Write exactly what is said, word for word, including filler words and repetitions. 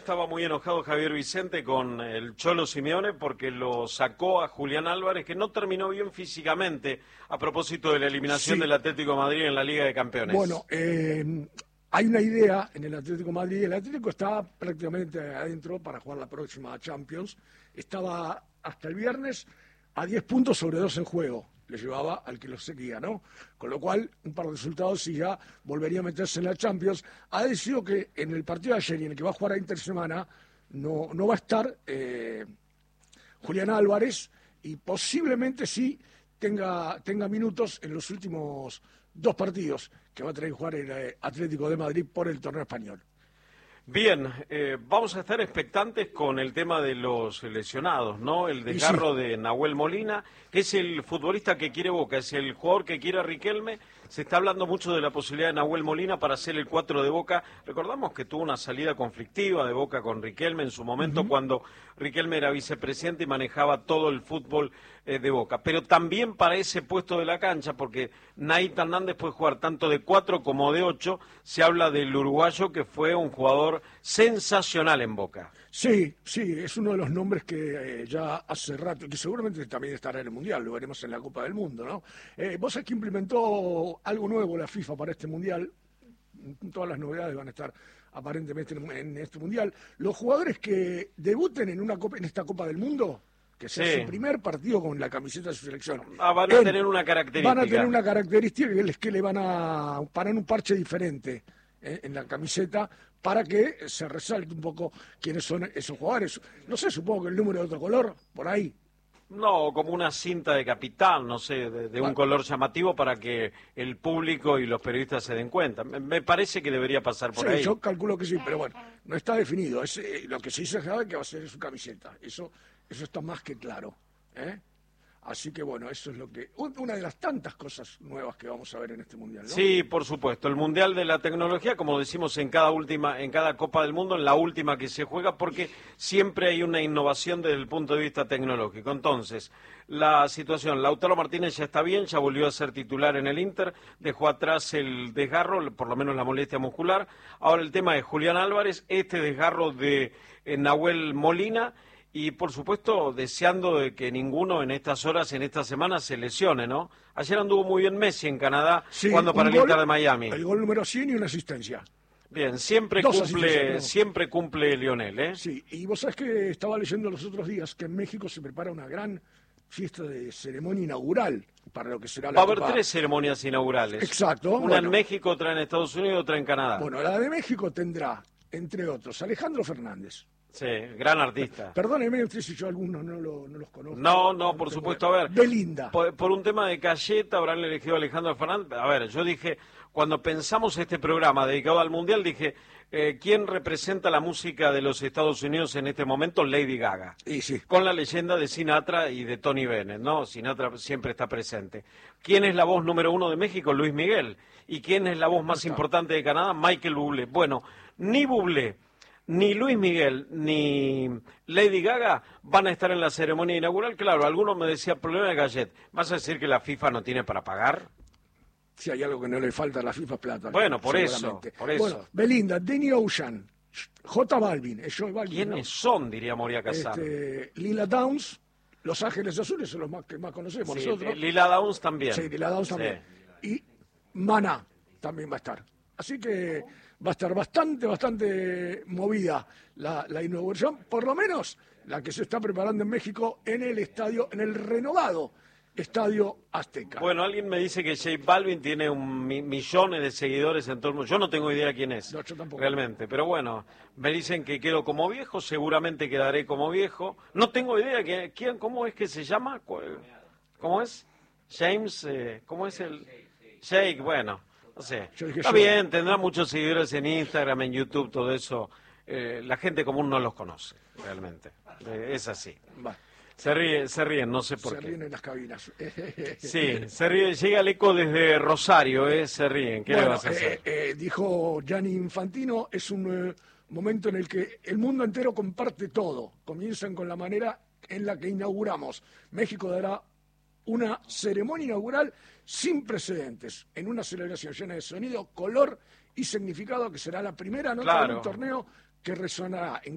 estaba muy enojado Javier Vicente con el Cholo Simeone porque lo sacó a Julián Álvarez, que no terminó bien físicamente, a propósito de la eliminación sí. del Atlético de Madrid en la Liga de Campeones. Bueno, eh, hay una idea en el Atlético de Madrid. El Atlético está prácticamente adentro para jugar la próxima Champions. Estaba hasta el viernes a diez puntos sobre dos en juego. Le llevaba al que lo seguía, ¿no? Con lo cual, un par de resultados y ya volvería a meterse en la Champions. Ha decidido que en el partido de ayer y en el que va a jugar a Intersemana no, no va a estar eh, Julián Álvarez y posiblemente sí tenga, tenga minutos en los últimos dos partidos que va a tener que jugar el eh, Atlético de Madrid por el torneo español. Bien, eh, vamos a estar expectantes con el tema de los lesionados, ¿no? El desgarro sí. de Nahuel Molina, que es el futbolista que quiere Boca, es el jugador que quiere a Riquelme. Se está hablando mucho de la posibilidad de Nahuel Molina para ser el cuatro de Boca. Recordamos que tuvo una salida conflictiva de Boca con Riquelme en su momento, uh-huh. cuando Riquelme era vicepresidente y manejaba todo el fútbol eh, de Boca. Pero también para ese puesto de la cancha, porque Naita Hernández puede jugar tanto de cuatro como de ocho, se habla del uruguayo que fue un jugador sensacional en Boca. Sí, sí, es uno de los nombres que eh, ya hace rato, que seguramente también estará en el Mundial, lo veremos en la Copa del Mundo, ¿no? Eh, vos sabés que implementó algo nuevo la FIFA para este Mundial, todas las novedades van a estar aparentemente en, en este Mundial. Los jugadores que debuten en una copa, en esta Copa del Mundo, que sea sí. su primer partido con la camiseta de su selección. Ah, van a en, tener una característica. Van a tener una característica que es que le van a parar un parche diferente eh, en la camiseta para que se resalte un poco quiénes son esos jugadores. No sé, supongo que el número de otro color, por ahí. No, como una cinta de capitán, no sé, de, de un bueno. color llamativo para que el público y los periodistas se den cuenta. Me, me parece que debería pasar por sí, ahí. Yo calculo que sí, pero bueno, no está definido. Es, eh, lo que sí se sabe que va a ser su camiseta. Eso, eso está más que claro, ¿eh? Así que bueno, eso es lo que una de las tantas cosas nuevas que vamos a ver en este Mundial, ¿no? Sí, por supuesto, el Mundial de la Tecnología, como decimos en cada última, en cada Copa del Mundo, en la última que se juega, porque siempre hay una innovación desde el punto de vista tecnológico. Entonces, la situación, Lautaro Martínez ya está bien, ya volvió a ser titular en el Inter, dejó atrás el desgarro, por lo menos la molestia muscular. Ahora el tema de Julián Álvarez, este desgarro de eh, Nahuel Molina. Y, por supuesto, deseando de que ninguno en estas horas, en esta semana, se lesione, ¿no? Ayer anduvo muy bien Messi en Canadá, sí, jugando para el gol, Inter de Miami. El gol número cien y una asistencia. Bien, siempre Dos cumple siempre cumple Lionel, ¿eh? Sí, y vos sabés que estaba leyendo los otros días que en México se prepara una gran fiesta de ceremonia inaugural para lo que será la Va a haber Copa. tres ceremonias inaugurales. Exacto. Una bueno, en México, otra en Estados Unidos y otra en Canadá. Bueno, la de México tendrá, entre otros, Alejandro Fernández. Sí, gran artista. Perdóneme usted si yo algunos no, lo, no los conozco. No, no, por supuesto, a ver. Belinda. Por, por un tema de Cayeta habrán elegido a Alejandro Fernández. A ver, yo dije, cuando pensamos este programa dedicado al Mundial, dije, eh, ¿quién representa la música de los Estados Unidos en este momento? Lady Gaga. Y sí. Con la leyenda de Sinatra y de Tony Bennett, ¿no? Sinatra siempre está presente. ¿Quién es la voz número uno de México? Luis Miguel. ¿Y quién es la voz más importante de Canadá? Michael Bublé. Bueno, ni Bublé, ni Luis Miguel, ni Lady Gaga van a estar en la ceremonia inaugural. Claro, algunos me decían, problema de Gallet. ¿Vas a decir que la FIFA no tiene para pagar? Si hay algo que no le falta a la FIFA, plata. Bueno, por eso, por eso. Bueno, Belinda, Danny Ocean, J Balvin, es Joe Balvin, ¿quiénes ¿no? son, diría Moria Casar? Este, Lila Downs, Los Ángeles Azules son los más que más conocemos sí, nosotros. Lila Downs también. Sí, Lila Downs también. Sí. Y Maná también va a estar. Así que va a estar bastante, bastante movida la, la inauguración, por lo menos la que se está preparando en México en el estadio, en el renovado Estadio Azteca. Bueno, alguien me dice que J Balvin tiene un mi, millones de seguidores en todo el mundo. Yo no tengo idea quién es, no, yo tampoco. Realmente. Pero bueno, me dicen que quedo como viejo, seguramente quedaré como viejo. No tengo idea que, quién, cómo es que se llama, ¿cómo es? James, eh, ¿cómo es el? Jake, bueno, no sé. Está bien, tendrá muchos seguidores en Instagram, en YouTube, todo eso. Eh, la gente común no los conoce, realmente. Eh, es así. Va. Se ríen, se ríen, no sé por se qué. Se ríen en las cabinas. Sí, se ríen, llega el eco desde Rosario, ¿eh? Se ríen. ¿Qué bueno, le vas a hacer? Eh, eh, dijo Gianni Infantino, es un eh, momento en el que el mundo entero comparte todo. Comienzan con la manera en la que inauguramos. México dará una ceremonia inaugural sin precedentes, en una celebración llena de sonido, color y significado, que será la primera nota Claro. de un torneo que resonará en